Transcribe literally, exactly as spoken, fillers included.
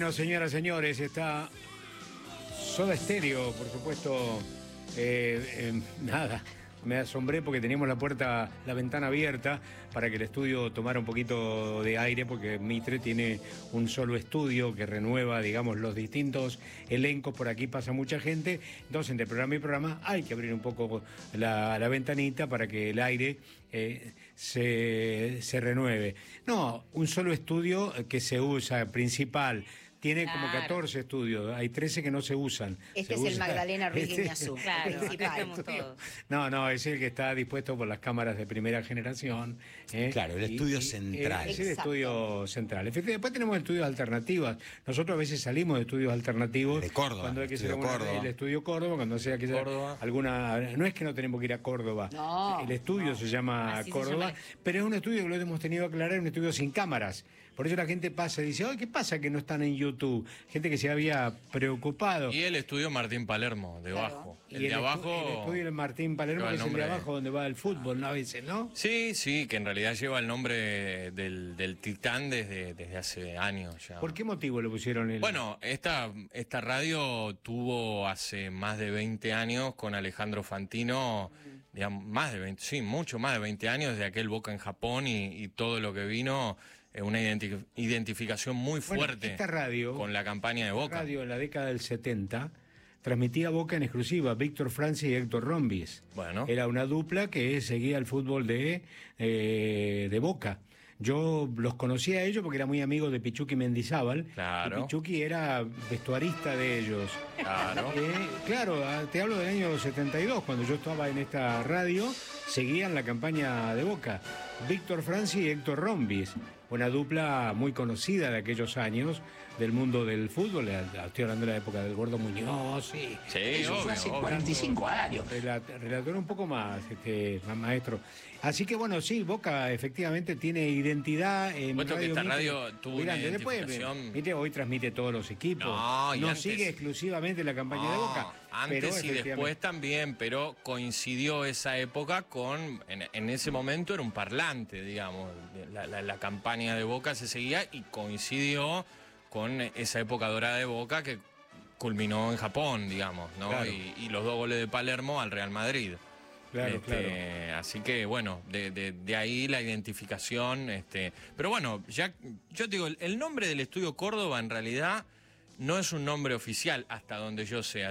Bueno, señoras, señores, está Soda Stereo, por supuesto. Eh, eh, nada, me asombré porque teníamos la puerta, la ventana abierta para que el estudio tomara un poquito de aire, porque Mitre tiene un solo estudio que renueva, digamos, los distintos elencos. Por aquí pasa mucha gente, entonces entre programa y programa hay que abrir un poco la, la ventanita para que el aire eh, se, se renueve. No, un solo estudio que se usa, principal. Tiene claro. como catorce estudios, hay trece que no se usan. Este se es usa, el Magdalena Ruiz este, Guiñazú, claro, principal. todos. No, no, es el que está dispuesto por las cámaras de primera generación. ¿eh? Claro, el y, estudio y, central. Es el Exacto. estudio central. Después tenemos estudios alternativos. Nosotros a veces salimos de estudios alternativos. De Córdoba. Cuando hay que estudio hacer alguna, Córdoba. el estudio Córdoba, cuando sea que sea alguna. No es que no tenemos que ir a Córdoba. No, el estudio no. se llama Así Córdoba, se llama. pero es un estudio que lo hemos tenido que aclarar, es un estudio sin cámaras. Por eso la gente pasa y dice, ay, ¿qué pasa que no están en YouTube? Gente que se había preocupado. Y el estudio Martín Palermo, Claro. debajo. Y El de abajo. El estudio de Martín Palermo, lleva que el es el de nombre- abajo donde va el fútbol, ¿no? A veces, ¿no? Sí, sí, que en realidad lleva el nombre del, del Titán desde, desde hace años ya. ¿Por qué motivo le pusieron el...? Bueno, esta, esta radio tuvo hace más de veinte años con Alejandro Fantino, digamos, más de veinte, sí, mucho más de veinte años, desde aquel Boca en Japón y, y todo lo que vino, eh, una identi- identificación muy Bueno, fuerte esta radio, con la campaña de Boca. radio en la década del setenta transmitía Boca en exclusiva, Víctor Franci y Héctor Rombis. Bueno. Era una dupla que seguía el fútbol de, eh, de Boca. Yo los conocía a ellos porque era muy amigo de Pichuqui Mendizábal. Claro. Y Pichuqui era vestuarista de ellos. Claro. Eh, claro, ah, te hablo del año setenta y dos, cuando yo estaba en esta radio, seguían la campaña de Boca. Víctor Franci y Héctor Rombis, una dupla muy conocida de aquellos años del mundo del fútbol. Estoy hablando de la época del Gordo Muñoz. Y Sí, Eso obvio, fue hace obvio. cuarenta y cinco años. Relat- relator un poco más, este ma- maestro. Así que bueno, sí, Boca efectivamente tiene identidad en Puesto que Radio esta Mitre. radio tuvo Muy una grande. Después, identificación- Mitre hoy transmite todos los equipos. No, y antes- sigue exclusivamente la campaña de No, Boca. Antes pero y efectivamente- después también, pero coincidió esa época con, en, en ese momento era un parlante, digamos, la, la- la campaña de Boca se seguía y coincidió con esa época dorada de Boca que culminó en Japón, digamos, ¿no? Claro. Y, y los dos goles de Palermo al Real Madrid. Claro, Este, claro. Así que bueno, de, de- de ahí la identificación. Este, pero bueno, ya yo te digo, el, el nombre del estudio Córdoba en realidad no es un nombre oficial hasta donde yo sé.